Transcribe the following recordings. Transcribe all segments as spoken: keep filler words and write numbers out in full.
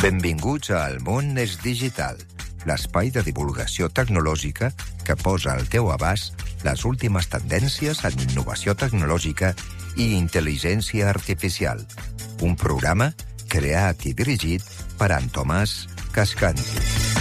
Benvinguts a El món és digital, l'espai de divulgació tecnològica que posa al teu abast les últimes tendències en innovació tecnològica i intel·ligència artificial. Un programa creat i dirigit per en Tomàs Cascanti.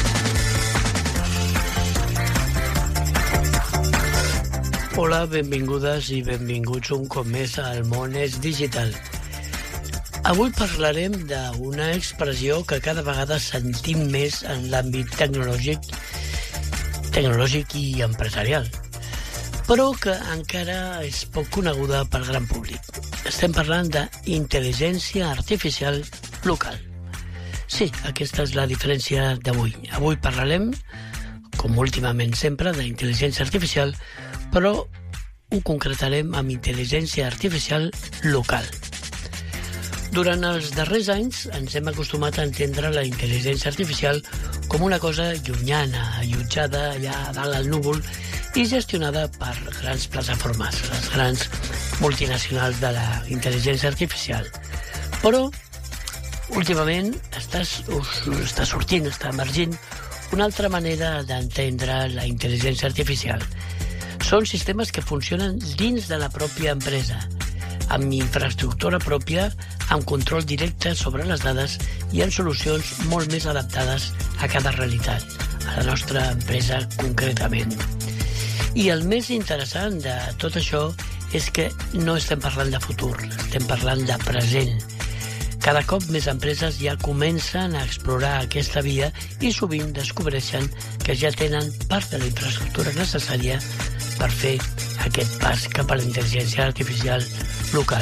Hola, benvingudes i benvinguts un cop més al món és digital. Avui parlarem d'una expressió que cada vegada sentim més en l'àmbit tecnològic, tecnològic i empresarial, però que encara és poc coneguda pel gran públic. Estem parlant d'intel·ligència artificial local. Sí, aquesta és la diferència d'avui. Avui parlarem, com últimament sempre, d'intel·ligència artificial, però ho concretarem amb intel·ligència artificial local. Durant els darrers anys ens hem acostumat a entendre la intel·ligència artificial com una cosa llunyana, allotjada allà dalt al núvol i gestionada per grans plataformes, les grans multinacionals de la intel·ligència artificial. Però, últimament, està, està sortint, està emergint una altra manera d'entendre la intel·ligència artificial. Són sistemes que funcionen dins de la pròpia empresa, amb infraestructura pròpia, amb control directe sobre les dades i amb solucions molt més adaptades a cada realitat, a la nostra empresa concretament. I el més interessant de tot això és que no estem parlant de futur, estem parlant de present. Cada cop més empreses ja comencen a explorar aquesta via i sovint descobreixen que ja tenen part de la infraestructura necessària per fer aquest pas cap a la intel·ligència artificial local.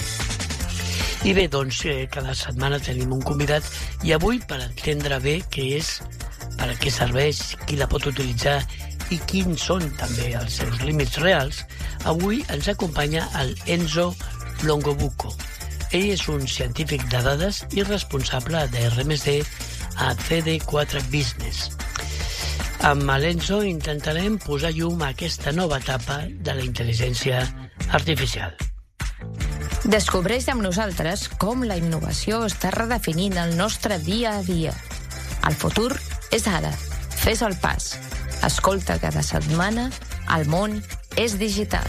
I bé, doncs, eh, cada setmana tenim un convidat i avui, per entendre bé què és, per a què serveix, qui la pot utilitzar i quins són també els seus límits reals, avui ens acompanya el Enzo Longobucco. Ell és un científic de dades i responsable de R més D a C D quatre Business. Amb l'Enzo intentarem posar llum a aquesta nova etapa de la intel·ligència artificial. Descobreix amb nosaltres com la innovació està redefinint el nostre dia a dia. El futur és ara. Fes el pas. Escolta cada setmana El món és digital.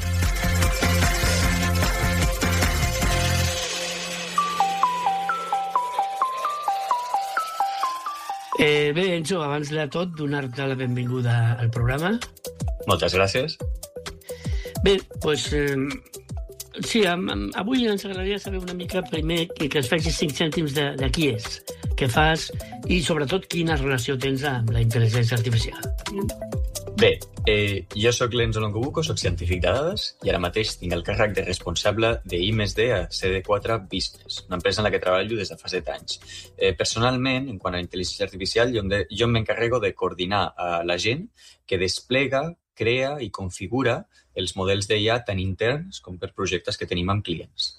Eh, bé, Enzo, abans de tot, donar-te la benvinguda al programa. Moltes gràcies. Bé, doncs, eh, sí, am, am, avui ens agradaria saber una mica primer que, que es faci cinc cèntims de, de qui és, què fas i, sobretot, quina relació tens amb la intel·ligència artificial. Bé, eh, jo sóc l'Enzo Longobucco, sóc científic de dades i ara mateix tinc el càrrec de responsable de I més D a C D quatre Business, una empresa en la que treballo des de fa set anys. Eh, personalment, en quant a intel·ligència artificial, jo, de, jo m'encarrego de coordinar a la gent que desplega, crea i configura els models d'I A tant interns com per projectes que tenim amb clients.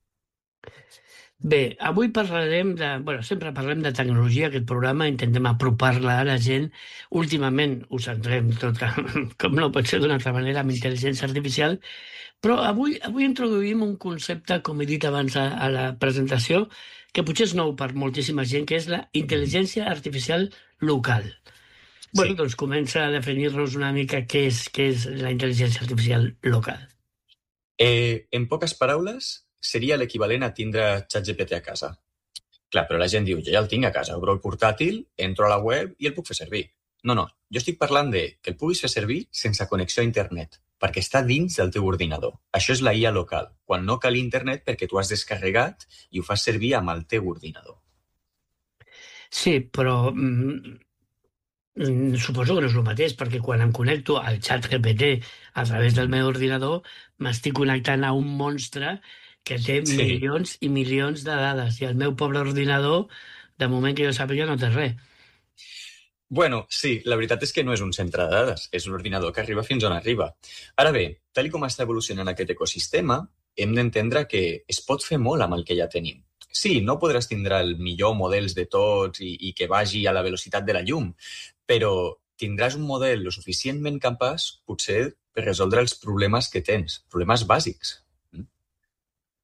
Bé, avui parlarem de... Bueno, sempre parlem de tecnologia, aquest programa, intentem apropar-la a la gent. Últimament ho centrem tot, com no pot ser d'una altra manera, amb intel·ligència artificial, però avui, avui introduïm un concepte, com he dit abans a, a la presentació, que potser és nou per moltíssima gent, que és la intel·ligència artificial local. Bueno, sí. Doncs comença a definir-nos una mica què és, què és la intel·ligència artificial local. Eh, en poques paraules, seria l'equivalent a tindre ChatGPT a casa. Clar, però la gent diu, jo ja el tinc a casa, obro el portàtil, entro a la web i el puc fer servir. No, no, jo estic parlant de que el puguis fer servir sense connexió a internet, perquè està dins del teu ordinador. Això és la I A local, quan no cal internet perquè tu has descarregat i ho fas servir amb el teu ordinador. Sí, però mm, suposo que no és el mateix, perquè quan em connecto al ChatGPT a través del meu ordinador, m'estic connectant a un monstre que té sí. milions i milions de dades, i el meu pobre ordinador, de moment que jo sàpiga, no té res. Bueno, sí, la veritat és que no és un centre de dades, és un ordinador que arriba fins on arriba. Ara bé, tal com està evolucionant aquest ecosistema, hem d'entendre que es pot fer molt amb el que ja tenim. Sí, no podràs tindre el millor models de tots i, i que vagi a la velocitat de la llum, però tindràs un model lo suficientment capaç, potser, per resoldre els problemes que tens, problemes bàsics.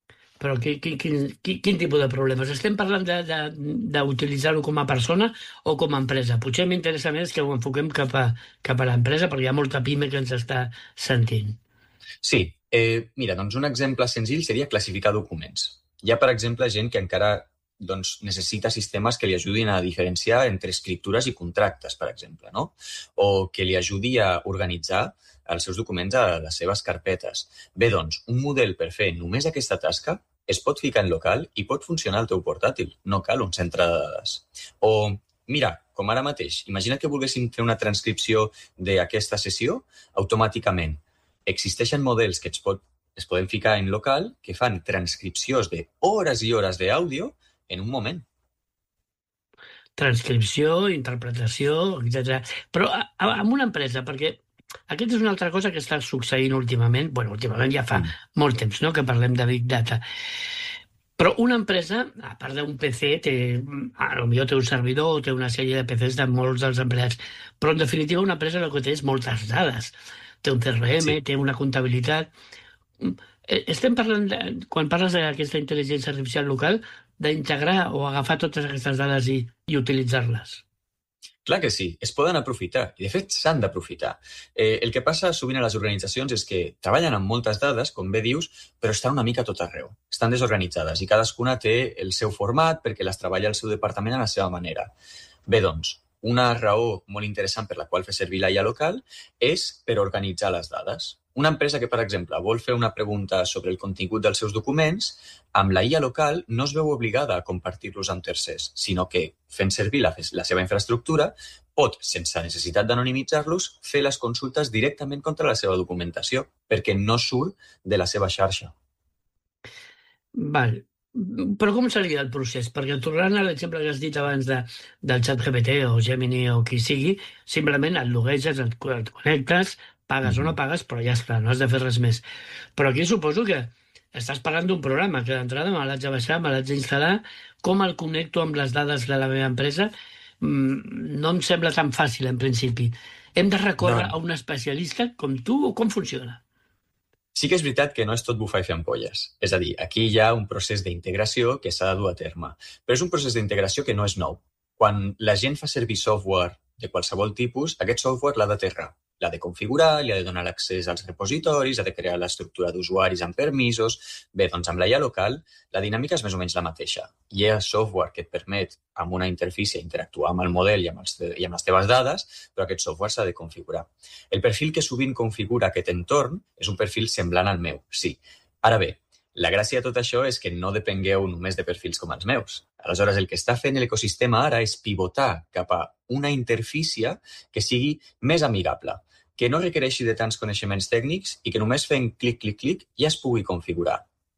però quin, quin, quin, quin tipus de problemes? Estem parlant d'utilitzar-ho com a persona o com a empresa? Potser m'interessa més que ho enfoquem cap a, cap a l'empresa, perquè hi ha molta pime que ens està sentint. Sí, eh, mira, doncs un exemple senzill seria classificar documents. Hi ha, per exemple, gent que encara doncs, necessita sistemes que li ajudin a diferenciar entre escriptures i contractes, per exemple, no? O que li ajudi a organitzar els seus documents a les seves carpetes. Bé, doncs, un model per fer només aquesta tasca es pot ficar en local i pot funcionar al teu portàtil. No cal un centre de dades. O, mira, com ara mateix, imagina que volguéssim fer una transcripció d'aquesta sessió automàticament. Existeixen models que es, pot, es poden ficar en local que fan transcripcions de hores i hores d'àudio en un moment. Transcripció, interpretació, etcètera. Però amb una empresa, perquè aquesta és una altra cosa que està succeint últimament, bueno, últimament ja fa mm. molt temps, no?, que parlem de Big Data. Però una empresa, a part d'un P C, té, potser té un servidor, té una sèrie de P Cs de molts dels empleats, però en definitiva una empresa el que té és moltes dades. Té un C R M, sí. Té una comptabilitat. Estem parlant, de, quan parles d'aquesta intel·ligència artificial local, d'integrar o agafar totes aquestes dades i, i utilitzar-les. Clar que sí, es poden aprofitar, i de fet s'han d'aprofitar. Eh, el que passa sovint a les organitzacions és que treballen amb moltes dades, com bé dius, però estan una mica tot arreu. Estan desorganitzades i cadascuna té el seu format perquè les treballa el seu departament a la seva manera. Bé, doncs, una raó molt interessant per la qual fer servir l'A I A local és per organitzar les dades. Una empresa que, per exemple, vol fer una pregunta sobre el contingut dels seus documents, amb la I A local no es veu obligada a compartir-los amb tercers, sinó que, fent servir la, la seva infraestructura, pot, sense necessitat d'anonimitzar-los, fer les consultes directament contra la seva documentació, perquè no surt de la seva xarxa. Val. Però com seria el procés? Perquè tornant a l'exemple que has dit abans de, del ChatGPT o Gemini o qui sigui, simplement et logueges, et connectes, pagues mm-hmm. o no pagues, però ja està, no has de fer res més. Però aquí suposo que estàs parlant d'un programa que d'entrada me l'haig de baixar, me l'haig d'instal·lar, com el connecto amb les dades de la meva empresa, no em sembla tan fàcil en principi. Hem de recórrer no. a un especialista com tu o com funciona? Sí que és veritat que no és tot bufar i fer ampolles. És a dir, aquí hi ha un procés d'integració que s'ha de dur a terme. Però és un procés d'integració que no és nou. Quan la gent fa servir software de qualsevol tipus, aquest software l'ha d'aterrar. L'ha de configurar, li ha de donar l'accés als repositoris, ha de crear l'estructura d'usuaris amb permisos. Bé, doncs amb la I A local la dinàmica és més o menys la mateixa. Hi ha software que et permet amb una interfície interactuar amb el model i amb, els te- i amb les teves dades, però aquest software s'ha de configurar. El perfil que sovint configura aquest entorn és un perfil semblant al meu, sí. Ara bé, la gràcia de tot això és que no depengueu només de perfils com els meus. Aleshores, el que està fent l'ecosistema ara és pivotar cap a una interfície que sigui més amigable, que no requereixi de tants coneixements tècnics i que només fent clic, clic, clic ja es pugui configurar.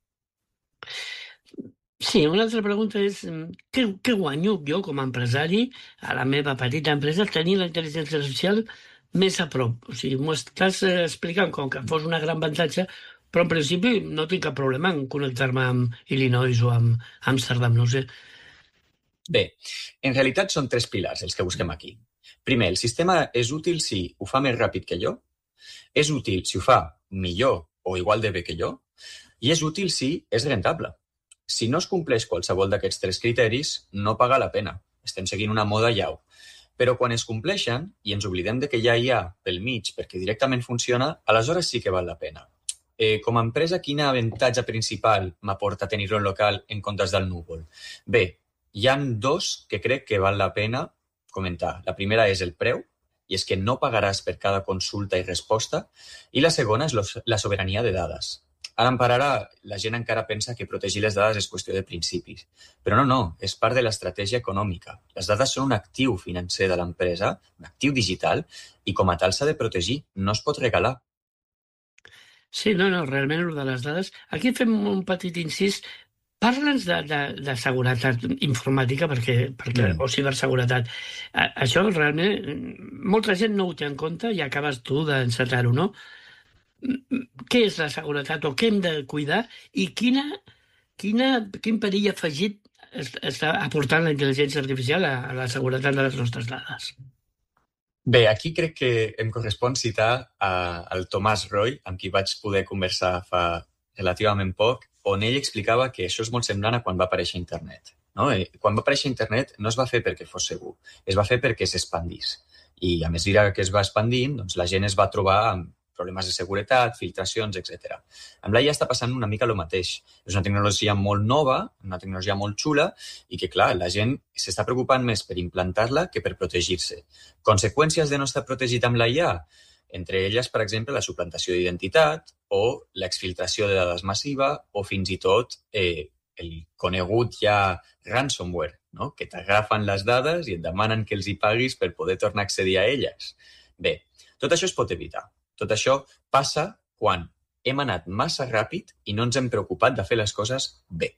Sí, una altra pregunta és què, què guanyo jo com a empresari a la meva petita empresa tenir la intel·ligència artificial més a prop? O sigui, m'ho estàs explicant com que fos una gran avantatge, però en principi no tinc cap problema en connectar-me amb Illinois o amb Amsterdam, no sé. Bé, en realitat són tres pilars els que busquem aquí. Primer, el sistema és útil si ho fa més ràpid que jo, és útil si ho fa millor o igual de bé que jo, i és útil si és rentable. Si no es compleix qualsevol d'aquests tres criteris, no paga la pena. Estem seguint una moda llau. Però quan es compleixen i ens oblidem de que ja hi ha pel mig perquè directament funciona, aleshores sí que val la pena. Eh, com a empresa, quin avantatge principal m'aporta tenir-lo en local en comptes del núvol? Bé, hi ha dos que crec que val la pena comentar. La primera és el preu, i és que no pagaràs per cada consulta i resposta, i la segona és la sobirania de dades. Ara en pararà, la gent encara pensa que protegir les dades és qüestió de principis. Però no, no, és part de l'estratègia econòmica. Les dades són un actiu financer de l'empresa, un actiu digital, i com a tal s'ha de protegir, no es pot regalar. Sí, no, no, realment el de les dades... Aquí fem un petit incís. Parla'ns de, de, de seguretat informàtica perquè, perquè, mm. o ciberseguretat. A, això realment molta gent no ho té en compte i acabes tu d'encetar-ho, no? Què és la seguretat o què hem de cuidar i quina, quina, quin perill afegit està aportant la intel·ligència artificial a, a la seguretat de les nostres dades? Bé, aquí crec que em correspon citar a, al Tomàs Roy, amb qui vaig poder conversar fa relativament poc, on ell explicava que això és molt semblant a quan va aparèixer internet. No? Quan va aparèixer internet no es va fer perquè fos segur, es va fer perquè s'expandís. I a mesura que es va expandint, doncs la gent es va trobar amb problemes de seguretat, filtracions, etcètera. Amb l'A I està passant una mica el mateix. És una tecnologia molt nova, una tecnologia molt xula i que, clar, la gent s'està preocupant més per implantar-la que per protegir-se. Conseqüències de no estar protegit amb l'A I? Entre elles, per exemple, la suplantació d'identitat o l'exfiltració de dades massiva o fins i tot eh, el conegut ja ransomware, no? Que t'agafen les dades i et demanen que els hi paguis per poder tornar a accedir a elles. Bé, tot això es pot evitar. Tot això passa quan hem anat massa ràpid i no ens hem preocupat de fer les coses bé.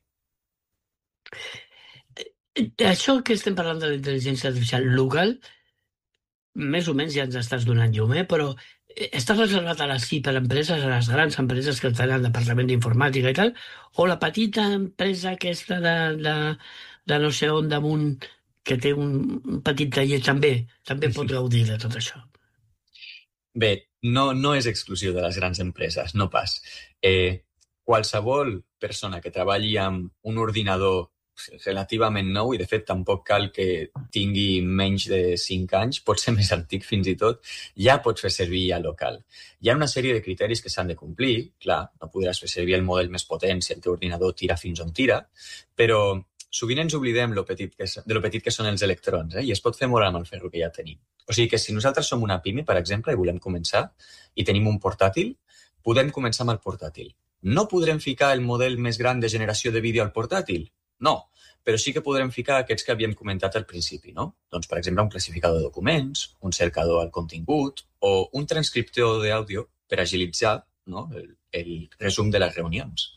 Això que estem parlant de la intel·ligència artificial local, més o menys ja ens estàs donant llum, eh? Però està reservat a les hiperempreses, a les grans empreses que tenen el departament d'informàtica i tal, o la petita empresa aquesta de, de, de no sé on damunt que té un petit taller també, també pot gaudir de tot això. Bé, no, no és exclusiu de les grans empreses, no pas. Eh, qualsevol persona que treballi amb un ordinador relativament nou, i de fet tampoc cal que tingui menys de cinc anys, pot ser més antic fins i tot, ja pot fer servir ja local. Hi ha una sèrie de criteris que s'han de complir, clar, no podràs fer servir el model més potent si el teu ordinador tira fins on tira, però sovint ens oblidem lo petit que, de lo petit que són els electrons, eh? I es pot fer molt amb el ferro que ja tenim. O sigui que si nosaltres som una pime, per exemple, i volem començar, i tenim un portàtil, podem començar amb el portàtil. No podrem ficar el model més gran de generació de vídeo al portàtil? No, però sí que podrem ficar aquests que havíem comentat al principi, no? Doncs, per exemple, un classificador de documents, un cercador al contingut o un transcriptor d'àudio per agilitzar, no, el, el resum de les reunions.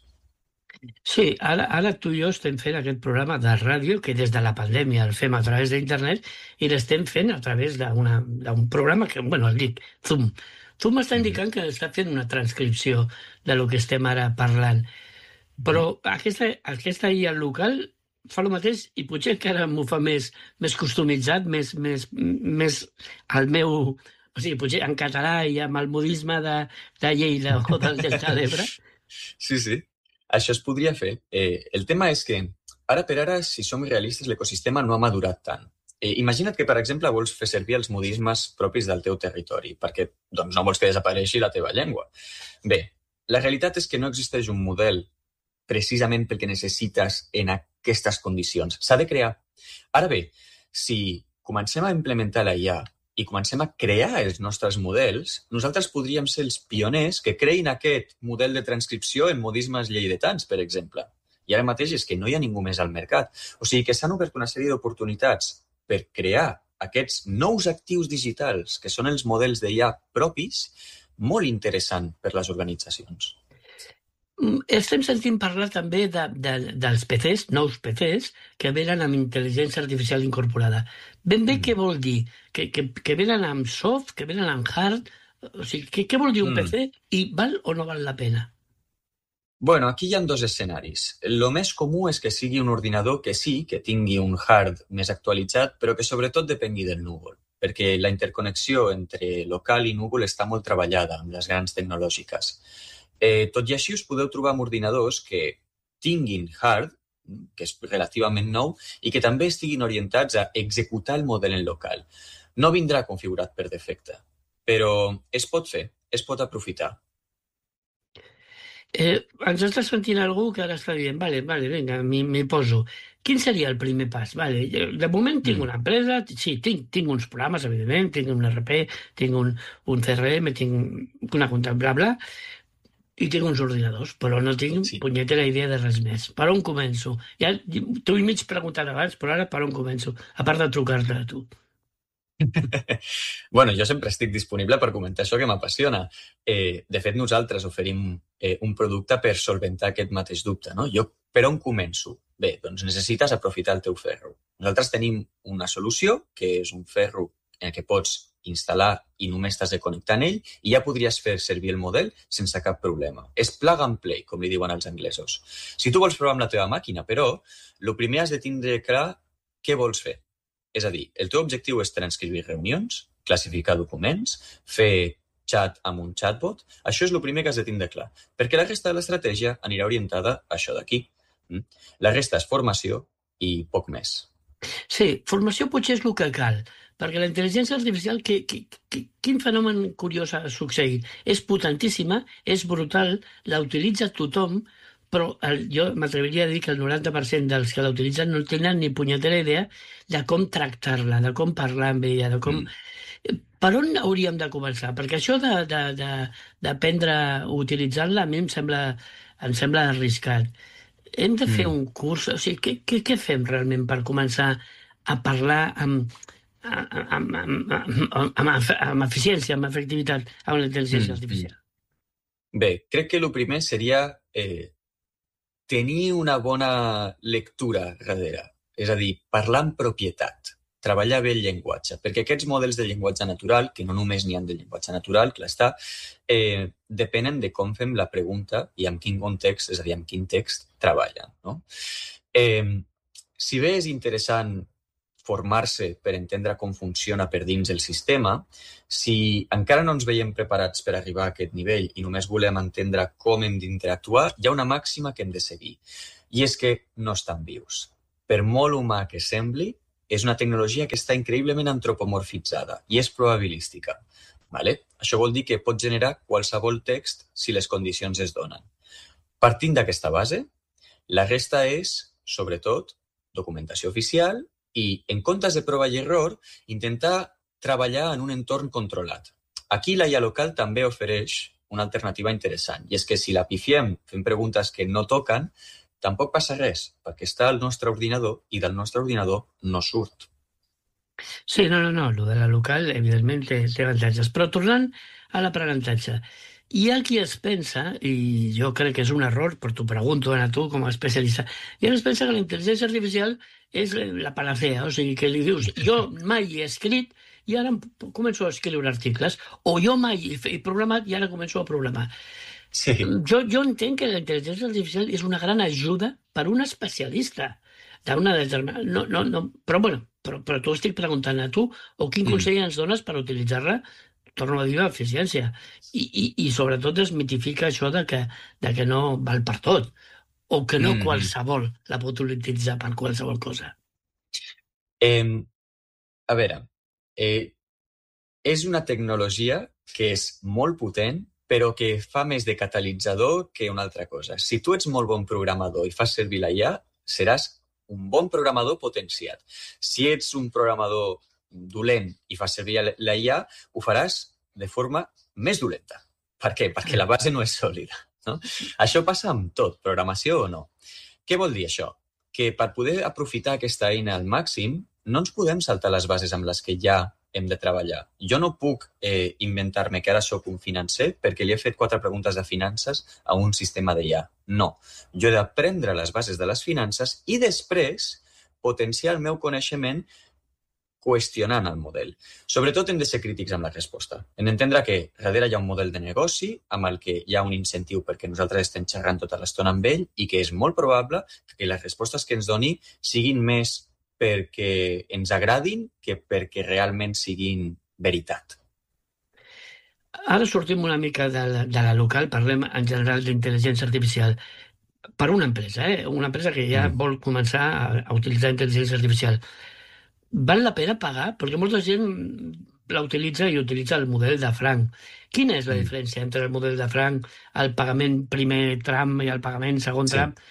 Sí, ara, ara tu i jo estem fent aquest programa de ràdio que des de la pandèmia el fem a través d'internet i l'estem fent a través d'un programa que, bueno, el dic, Zoom. Zoom està indicant que està fent una transcripció de lo que estem ara parlant. Però aquesta, aquesta I A local fa el mateix i potser encara m'ho fa més, més customitzat, més, més, més al meu... O sigui, potser en català i amb el modisme de, de Lleida o del Delta de l'Ebre. Sí, sí. Això es podria fer. Eh, el tema és que, ara per ara, si som realistes, l'ecosistema no ha madurat tant. Eh, imagina't que, per exemple, vols fer servir els modismes propis del teu territori, perquè doncs, no vols que desapareixi la teva llengua. Bé, la realitat és que no existeix un model precisament pel que necessites en aquestes condicions. S'ha de crear. Ara bé, si comencem a implementar la I A i comencem a crear els nostres models, nosaltres podríem ser els pioners que creïn aquest model de transcripció en modismes lleidatans, per exemple. I ara mateix és que no hi ha ningú més al mercat. O sigui que s'han obert una sèrie d'oportunitats per crear aquests nous actius digitals, que són els models de I A propis, molt interessant per les organitzacions. Estem sentint parlar també de, de, dels P Cs, nous P Cs, que venen amb intel·ligència artificial incorporada. Ben bé, mm. què vol dir? Que, que, que venen amb soft, que venen amb hard? O sigui, què, què vol dir un mm. P C? I val o no val la pena? Bueno, aquí hi ha dos escenaris. Lo més comú és que sigui un ordinador que sí, que tingui un hard més actualitzat, però que sobretot depengui del núvol, perquè la interconnexió entre local i núvol està molt treballada amb les grans tecnològiques. Eh, tot i així us podeu trobar amb ordinadors que tinguin hard, que és relativament nou, i que també estiguin orientats a executar el model en local. No vindrà configurat per defecte, però es pot fer, es pot aprofitar. Eh, ens està sentint algú que ara està dient, vale, vale, vinga, m'hi poso. Quin seria el primer pas? Vale, de moment tinc una empresa, sí, tinc, tinc uns programes, evidentment, tinc un R P, tinc un, un C R M, tinc una compta, bla, bla, i tinc uns ordinadors, però no tinc sí. punyetera idea de res més. Per on començo? Ja t'ho he mig preguntat abans, però ara per on començo? A part de trucar-te a tu. Bueno, jo sempre estic disponible per comentar això que m'apassiona. Eh, de fet, nosaltres oferim eh, un producte per solventar aquest mateix dubte, no? Jo per on començo? Bé, doncs necessites aprofitar el teu ferro. Nosaltres tenim una solució, que és un ferro en què pots instal·lar i només t'has de connectar en ell i ja podries fer servir el model sense cap problema. És plug and play, com li diuen els anglesos. Si tu vols provar amb la teva màquina, però, el primer has de tindre clar què vols fer. És a dir, el teu objectiu és transcriure reunions, classificar documents, fer chat amb un chatbot, això és el primer que has de tindre clar, perquè la resta de l'estratègia anirà orientada a això d'aquí. La resta és formació i poc més. Sí, formació potser és el que cal, perquè la intel·ligència artificial, que, que, que, quin fenomen curiós ha succeït? És potentíssima, és brutal, la utilitza tothom, però el, jo m'atreviria a dir que el noranta per cent dels que la utilitzen no tenen ni punyetera idea de com tractar-la, de com parlar amb ella, de com... Mm. Per on hauríem de començar? Perquè això d'aprendre a utilitzar-la a mi em sembla, em sembla arriscat. Hem de fer mm. un curs... O sigui, què, què, què fem realment per començar a parlar amb, amb, amb, amb, amb, amb eficiència, amb efectivitat, amb la intel·ligència mm. artificial? Bé, crec que el primer seria eh, tenir una bona lectura darrere. És a dir, parlar amb propietat, treballar bé el llenguatge, perquè aquests models de llenguatge natural, que no només n'hi ha de llenguatge natural, clar està, eh, depenen de com fem la pregunta i amb quin context, és a dir, amb quin text treballen. No? Eh, si bé és interessant formar-se per entendre com funciona per dins el sistema, si encara no ens veiem preparats per arribar a aquest nivell i només volem entendre com hem d'interactuar, hi ha una màxima que hem de seguir, i és que no estan vius. Per molt humà que sembli, és una tecnologia que està increïblement antropomorfitzada i és probabilística. Vale? Això vol dir que pot generar qualsevol text si les condicions es donen. Partint d'aquesta base, la resta és, sobretot, documentació oficial i, en comptes de prova i error, intentar treballar en un entorn controlat. Aquí la I A local també ofereix una alternativa interessant, i és que si la pifiem fent preguntes que no toquen, tampoc passa res, perquè està al nostre ordinador i del nostre ordinador no surt. Sí, no, no, no, el de la local, evidentment, té, té avantatges. Però tornant a l'aprenentatge, hi ha qui es pensa, i jo crec que és un error, però t'ho pregunto a tu com a especialista, hi ha qui es pensa que la intel·ligència artificial és la panacea, o sigui, que li dius, jo mai he escrit i ara començo a escriure articles, o jo mai he programat i ara començo a programar. Sí. Jo, jo entenc que la intel·ligència artificial és una gran ajuda per un especialista d'una determinada... No, no, no, però, bueno, però, però t'ho estic preguntant a tu, o quin mm. consell ens dones per utilitzar-la, torno a dir, l'eficiència. I, i, I sobretot desmitifica això de que, de que no val per tot, o que no mm. qualsevol la pot utilitzar per qualsevol cosa. Eh, a veure, eh, és una tecnologia que és molt potent, però que fa més de catalitzador que una altra cosa. Si tu ets molt bon programador i fas servir la I A, seràs un bon programador potenciat. Si ets un programador dolent i fas servir la I A, ho faràs de forma més dolenta. Per què? Perquè la base no és sòlida. No? Això passa amb tot, programació o no. Què vol dir això? Que per poder aprofitar aquesta eina al màxim, no ens podem saltar les bases amb les que ja hem de treballar. Jo no puc eh, inventar-me que ara soc un financer perquè li he fet quatre preguntes de finances a un sistema d'I A. No. Jo he d'aprendre les bases de les finances i després potenciar el meu coneixement qüestionant el model. Sobretot hem de ser crítics amb la resposta. Hem d'entendre que darrere hi ha un model de negoci amb el que hi ha un incentiu perquè nosaltres estem xerrant tota l'estona amb ell i que és molt probable que les respostes que ens doni siguin més perquè ens agradin que perquè realment siguin veritat. Ara sortim una mica de la, de la local, parlem en general d'intel·ligència artificial. Per una empresa, eh? Una empresa que ja mm. vol començar a, a utilitzar intel·ligència artificial. Val la pena pagar? Perquè molta gent la utilitza i utilitza el model de franc. Quina és la mm. diferència entre el model de franc, el pagament primer tram i el pagament segon sí. tram?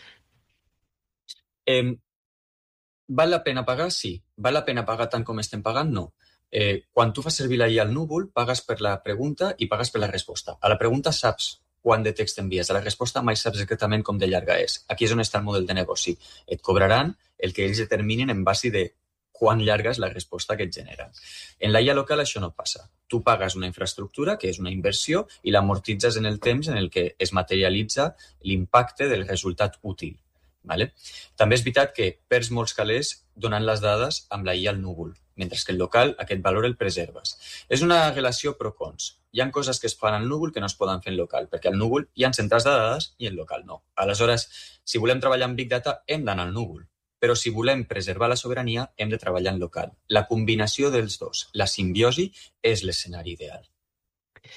Eh, val la pena pagar? Sí. Val la pena pagar tant com estem pagant? No. Eh, quan tu fas servir la I A al núvol, pagues per la pregunta i pagues per la resposta. A la pregunta saps quant de text envies. A la resposta mai saps exactament com de llarga és. Aquí és on està el model de negoci. Et cobraran el que ells determinin en base de quan llarga és la resposta que et genera. En la I A local això no passa. Tu pagues una infraestructura, que és una inversió, i l'amortitzes en el temps en el que es materialitza l'impacte del resultat útil. Vale? També és veritat que perds molts calés donant les dades amb la I A al núvol, mentre que el local aquest valor el preserves. És una relació pro-cons. Hi ha coses que es fan al núvol que no es poden fer en local, perquè al núvol hi ha centrals de dades i el local no. Aleshores, si volem treballar amb Big Data, hem d'anar al núvol. Però si volem preservar la sobirania, hem de treballar en local. La combinació dels dos, la simbiosi, és l'escenari ideal.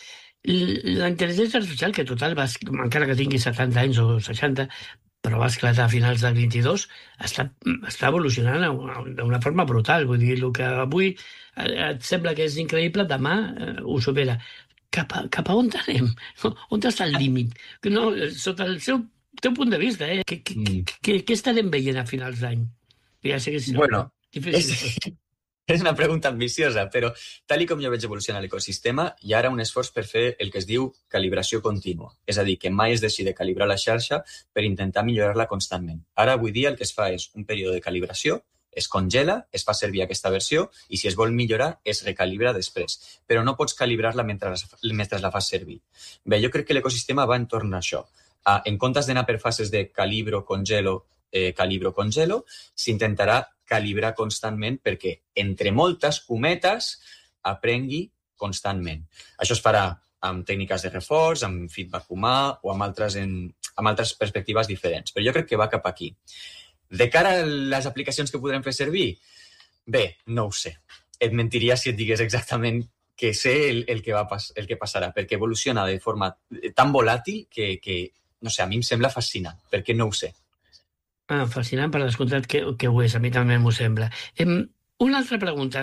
La intel·ligència artificial, que total, va, encara que tingui setanta anys o seixanta, però va esclatar a finals del vint-i-dos, està, està evolucionant d'una forma brutal. Vull dir, el que avui et sembla que és increïble, demà eh, ho supera. Cap a, cap a on anem? On està el límit? No, sota el seu teu punt de vista, eh? Què, què, Mm. què, què estarem veient a finals d'any? Ja sé que és Bueno, difícil. és, és una pregunta ambiciosa, però tal i com jo veig evolucionar l'ecosistema, hi ha ara un esforç per fer el que es diu calibració contínua. És a dir, que mai es deixi de calibrar la xarxa per intentar millorar-la constantment. Ara, avui dia, el que es fa és un període de calibració, es congela, es fa servir aquesta versió i si es vol millorar es recalibra després. Però no pots calibrar-la mentre, mentre la fas servir. Bé, jo crec que l'ecosistema va entorn a això. Ah, en comptes d'anar per fases de calibro, congelo, eh, calibro, congelo, s'intentarà calibrar constantment perquè, entre moltes cometes, aprengui constantment. Això es farà amb tècniques de reforç, amb feedback humà o amb altres, en, amb altres perspectives diferents. Però jo crec que va cap aquí. De cara a les aplicacions que podrem fer servir, bé, no ho sé. Et mentiria si et digués exactament que sé el, el, que, va pas, el que passarà, perquè evoluciona de forma tan volàtil que, que, no sé, a mi em sembla fascinant, perquè no ho sé. Ah, fascinant, per descomptat que, que ho és, a mi també m'ho sembla. Em, una altra pregunta.